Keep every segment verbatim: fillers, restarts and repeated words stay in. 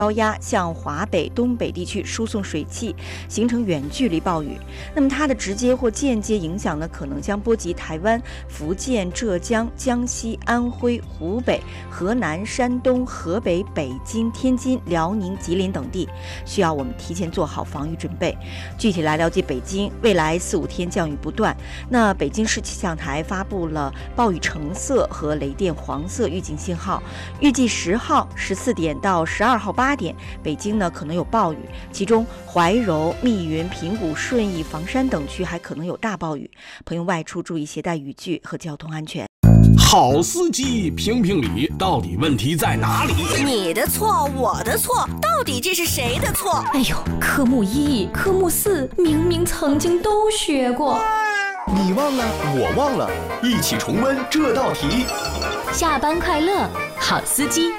高压向华北、东北地区输送水汽，形成远距离暴雨。那么它的直接或间接影响呢，可能将波及台湾、福建、浙江、江西、安徽、湖北、河南、山东、河北、北京、天津、辽宁、吉林等地，需要我们提前做好防御准备。具体来了解北京，未来四五天降雨不断。那北京市气象台发布了暴雨橙色和雷电黄色预警信号，预计十号十四点到十二号八点，北京呢可能有暴雨，其中怀柔、密云、平谷、顺义、房山等区还可能有大暴雨，朋友外出注意携带雨具和交通安全。 好司机评评理，到底问题在哪里？ 你的错，我的错，到底这是谁的错？ 哎呦，科目一、科目四明明曾经都学过， 你忘了，我忘了，一起重温这道题。 下班快乐，好司机。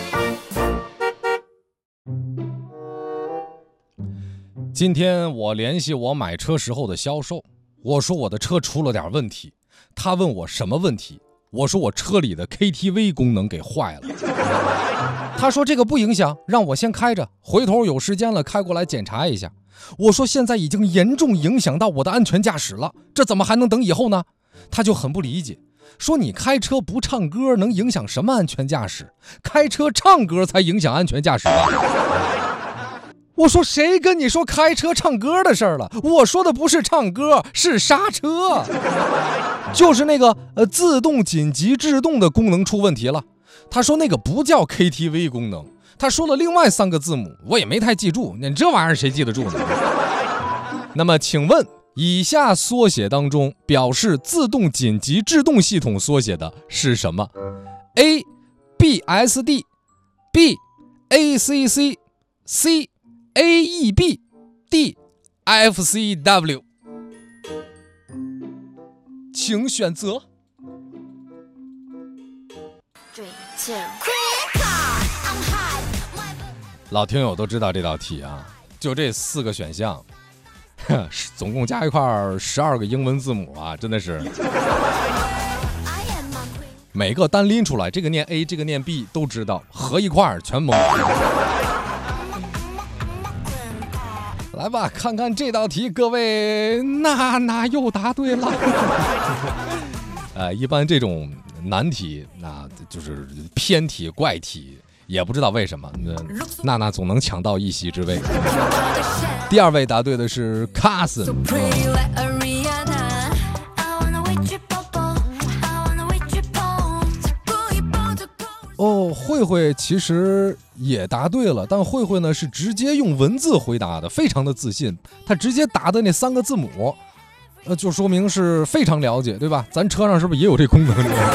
今天我联系我买车时候的销售，我说我的车出了点问题，他问我什么问题，我说我车里的 K T V 功能给坏了。他说这个不影响，让我先开着，回头有时间了开过来检查一下。我说现在已经严重影响到我的安全驾驶了，这怎么还能等以后呢？他就很不理解，说你开车不唱歌能影响什么安全驾驶？开车唱歌才影响安全驾驶吧？我说谁跟你说开车唱歌的事儿了？我说的不是唱歌，是刹车，就是那个呃自动紧急制动的功能出问题了。他说那个不叫 K T V 功能，他说了另外三个字母，我也没太记住，你这玩意儿谁记得住呢？那么请问以下缩写当中表示自动紧急制动系统缩写的是什么？ A B S D B A C C C A E B D F C W， 请选择。老听友都知道这道题啊，就这四个选项，总共加一块十二个英文字母啊，真的是每个单拎出来，这个念 A， 这个念 B 都知道，合一块全懵。来吧，看看这道题，各位娜娜又答对了。呃，一般这种难题，那就是偏题、怪题，也不知道为什么，娜娜总能抢到一席之位。第二位答对的是 Cousin。哦，慧慧其实也答对了，但慧慧呢是直接用文字回答的，非常的自信。她直接答的那三个字母，呃，就说明是非常了解，对吧？咱车上是不是也有这功能？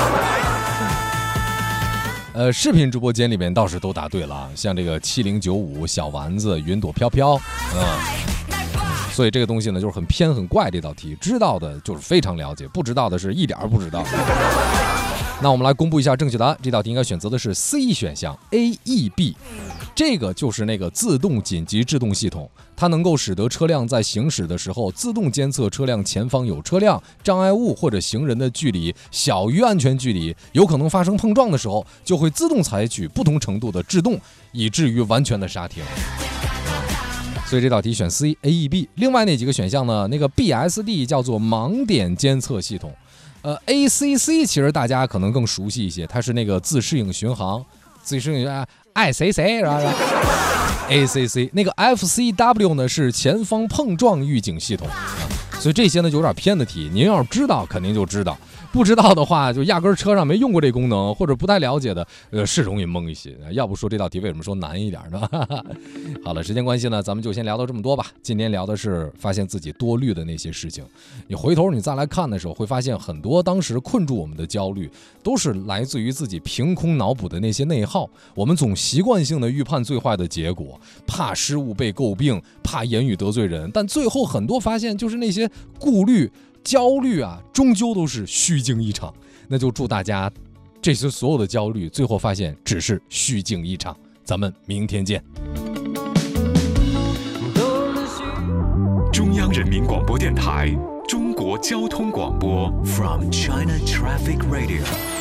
呃，视频直播间里面倒是都答对了，像这个七零九五、小丸子、云朵飘飘，嗯，所以这个东西呢就是很偏很怪。这道题知道的就是非常了解，不知道的是一点不知道。那我们来公布一下正确答案，这道题应该选择的是 C 选项 A E B， 这个就是那个自动紧急制动系统，它能够使得车辆在行驶的时候自动监测车辆前方有车辆、障碍物或者行人的距离小于安全距离，有可能发生碰撞的时候，就会自动采取不同程度的制动，以至于完全的刹停。所以这道题选 C A E B。 另外那几个选项呢，那个 B S D 叫做盲点监测系统，呃 A C C 其实大家可能更熟悉一些，它是那个自适应巡航，自适应啊 I C C 是吧 A C C 那个 F C W 呢是前方碰撞预警系统，所以这些呢就有点偏的题，您要是知道肯定就知道，不知道的话就压根车上没用过这功能，或者不太了解的，呃，是容易蒙一些。要不说这道题为什么说难一点呢？好了，时间关系呢，咱们就先聊到这么多吧。今天聊的是发现自己多虑的那些事情，你回头你再来看的时候，会发现很多当时困住我们的焦虑，都是来自于自己凭空脑补的那些内耗。我们总习惯性的预判最坏的结果，怕失误被诟病，怕言语得罪人，但最后很多发现就是那些顾虑焦虑啊，终究都是虚惊一场。那就祝大家这些所有的焦虑最后发现只是虚惊一场。咱们明天见。 中央人民广播电台中国交通广播 From China Traffic Radio